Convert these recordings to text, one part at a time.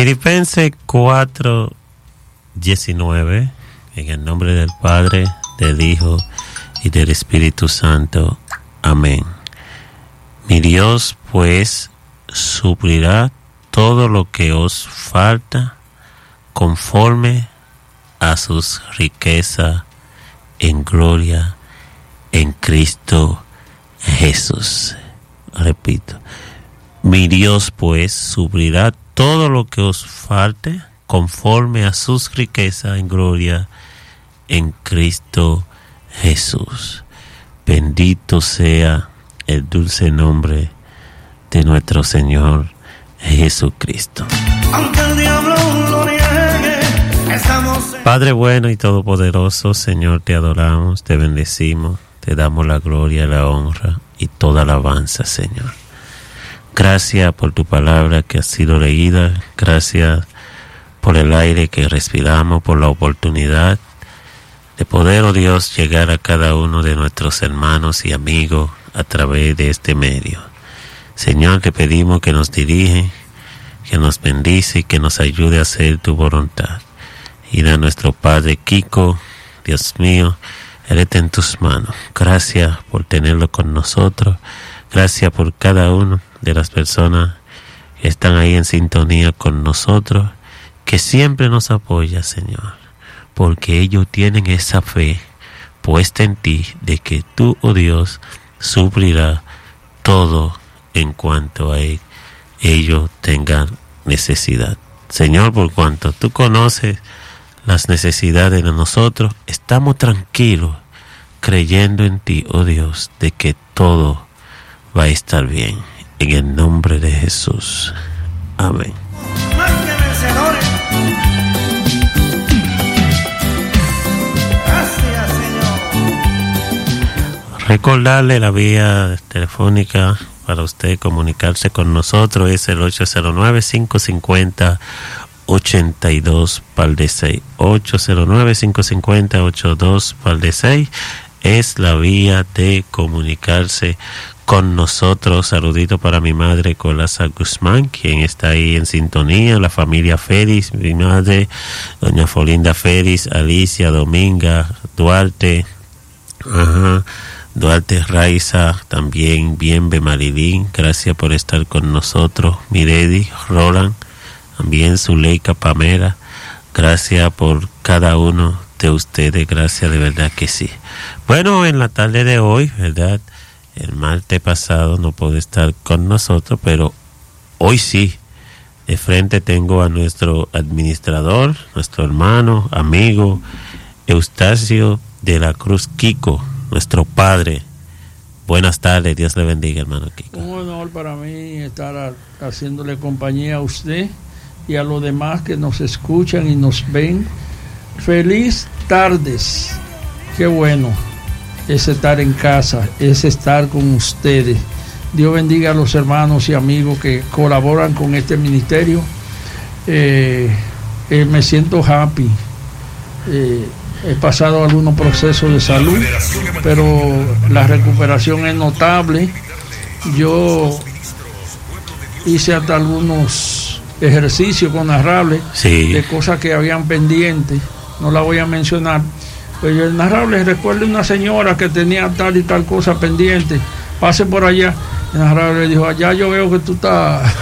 Filipenses 4:19, en el nombre del Padre, del Hijo y del Espíritu Santo. Amén. Mi Dios, pues, suplirá todo lo que os falta conforme a sus riquezas en gloria en Cristo Jesús. Repito, mi Dios, pues, suplirá todo lo que os falte conforme a sus riquezas en gloria en Cristo Jesús. Bendito sea el dulce nombre de nuestro Señor Jesucristo. Aunque el diablo lo niegue, estamos en... Padre bueno y todopoderoso, Señor, te adoramos, te bendecimos, te damos la gloria, la honra y toda la alabanza, Señor. Gracias por tu palabra que ha sido leída, gracias por el aire que respiramos, por la oportunidad de poder, oh Dios, llegar a cada uno de nuestros hermanos y amigos a través de este medio. Señor, te pedimos que nos dirige, que nos bendice y que nos ayude a hacer tu voluntad. Y a nuestro Padre Kiko, Dios mío, Él está en tus manos. Gracias por tenerlo con nosotros. Gracias por cada uno de las personas que están ahí en sintonía con nosotros, que siempre nos apoya, Señor, porque ellos tienen esa fe puesta en ti de que tú, oh Dios, suplirás todo en cuanto a ellos tengan necesidad. Señor, por cuanto tú conoces las necesidades de nosotros, estamos tranquilos creyendo en ti, oh Dios, de que todo va a estar bien. En el nombre de Jesús. Amén. Más que vencedores. Gracias, Señor. Recordarle la vía telefónica para usted comunicarse con nosotros es el 809-550-82-6. 809-550-82-6 es la vía de comunicarse con nosotros. Saludito para mi madre Colasa Guzmán, quien está ahí en sintonía, la familia Félix, mi madre, doña Folinda Félix, Alicia, Dominga, Duarte, Duarte Raiza, también Bienve Marilín, gracias por estar con nosotros, Miredi, Roland, también Zuleika Pamela, gracias por cada uno de ustedes, gracias, de verdad que sí. Bueno, en la tarde de hoy, ¿verdad? El martes pasado no pude estar con nosotros, pero hoy sí. De frente tengo a nuestro administrador, nuestro hermano, amigo, Eustacio de la Cruz Kiko, nuestro padre. Buenas tardes, Dios le bendiga, hermano Kiko. Un honor para mí estar haciéndole compañía a usted y a los demás que nos escuchan y nos ven. Feliz tardes. Qué bueno es estar en casa, es estar con ustedes. Dios bendiga a los hermanos y amigos que colaboran con este ministerio. Me siento happy. He pasado algunos procesos de salud, pero la recuperación es notable. Yo hice hasta algunos ejercicios con narrable, sí, de cosas que habían pendientes. No la voy a mencionar. Pues el narrable, recuerdo una señora que tenía tal y tal cosa pendiente, pase por allá. El narrable le dijo, allá yo veo que tú estás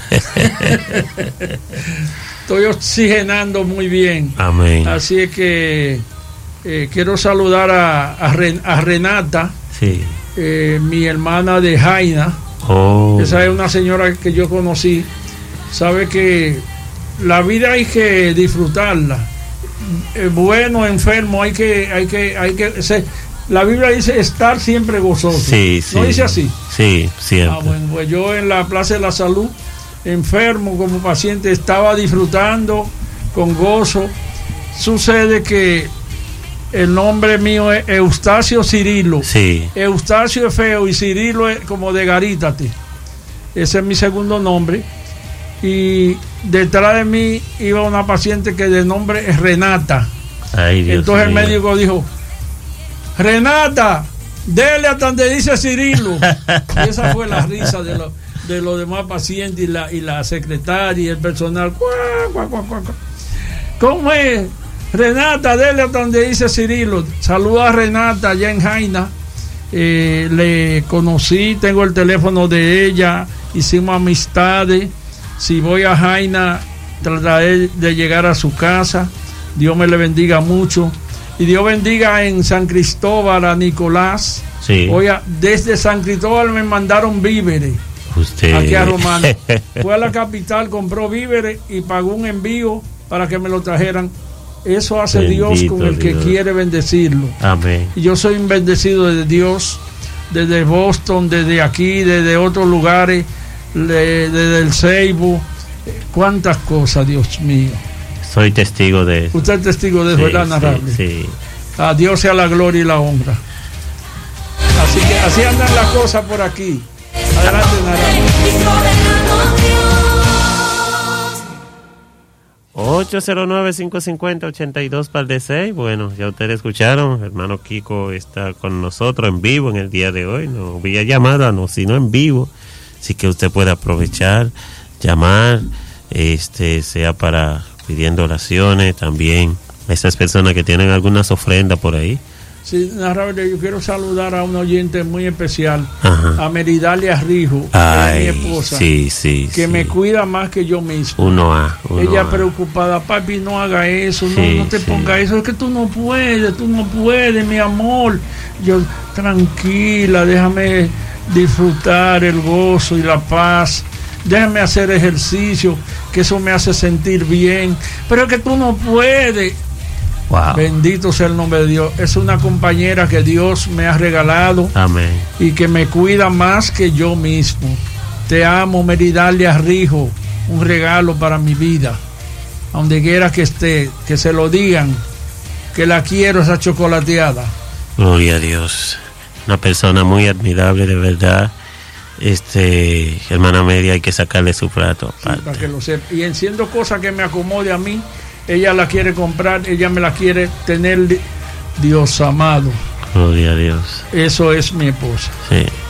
estoy oxigenando muy bien. Amén. Así es que quiero saludar a Renata, sí, mi hermana de Jaina. Esa es una señora que yo conocí. Sabe que la vida hay que disfrutarla. Bueno, enfermo, hay que la Biblia dice estar siempre gozoso. Sí, sí. ¿No dice así? Sí, siempre. Bueno, pues yo en la Plaza de la Salud, enfermo como paciente, estaba disfrutando con gozo. Sucede que el nombre mío es Eustacio Cirilo. Sí. Eustacio es feo y Cirilo es como de garítate. Ese es mi segundo nombre. Y detrás de mí iba una paciente que de nombre es Renata. Ay, Dios Entonces mío. el médico dijo, Renata, dele hasta donde dice Cirilo. Y esa fue la risa de los demás pacientes y la secretaria y el personal. ¿Cómo es? Renata, dele hasta donde dice Cirilo. Saluda a Renata allá en Jaina. Le conocí, tengo el teléfono de ella, hicimos amistades. Si voy a Jaina, trataré de llegar a su casa. Dios me le bendiga mucho. Y Dios bendiga en San Cristóbal a Nicolás. Sí. Oiga, desde San Cristóbal me mandaron víveres. Usted. Aquí a Romano. Fue a la capital, compró víveres y pagó un envío para que me lo trajeran. Eso hace Bendito Dios con el que Dios. quiere bendecirlo. Amén. Y yo soy un bendecido de Dios, desde Boston, desde aquí, desde otros lugares, desde el Ceibo. Cuántas cosas, Dios mío. Soy testigo de eso. Usted es testigo de eso, ¿verdad, narrable? Sí. A Dios sea la gloria y la honra. Así que así andan las cosas por aquí. Adelante, narrable. 809-550-82 par de 6. Bueno, ya ustedes escucharon, hermano Kiko está con nosotros en vivo en el día de hoy, no vía llamada, no, sino en vivo, así que usted puede aprovechar, llamar, sea para pidiendo oraciones, también esas personas que tienen algunas ofrendas por ahí. Sí, narrable, yo quiero saludar a un oyente muy especial, Ajá. a Meridalia Rijo, Ay, mi esposa, sí, que me cuida más que yo mismo. Ella preocupada, papi, no haga eso, no te ponga eso, es que tú no puedes, mi amor. Yo, tranquila, déjame disfrutar el gozo y la paz, déjame hacer ejercicio, que eso me hace sentir bien, pero es que tú no puedes. Wow. Bendito sea el nombre de Dios. Es una compañera que Dios me ha regalado. Amén. Y que me cuida más que yo mismo. Te amo, Meridalia Rijo. Un regalo para mi vida. A donde quiera que esté, que se lo digan, que la quiero, esa chocolateada. Gloria a Dios. Una persona muy admirable, de verdad. Hermana Media, hay que sacarle su plato. Sí, para que lo sepa. Y enciendo cosas que me acomode a mí. Ella la quiere comprar, ella me la quiere tener. Dios amado. Gloria a Dios. Eso es mi esposa. Sí.